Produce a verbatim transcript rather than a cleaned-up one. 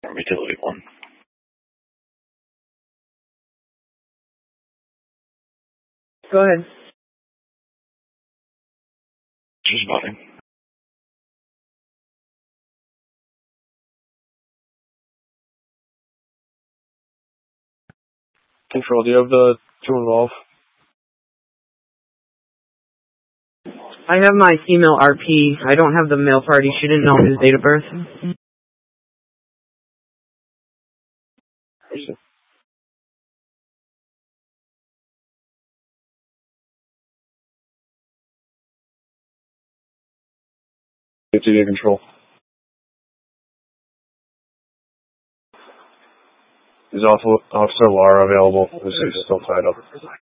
Want me to delete one? Go ahead. Just voting. Control, do you have the to involve? I have my female R P. I don't have the male party. She didn't know his date of birth. A T D control. Is Officer Lara available? Is he still tied up?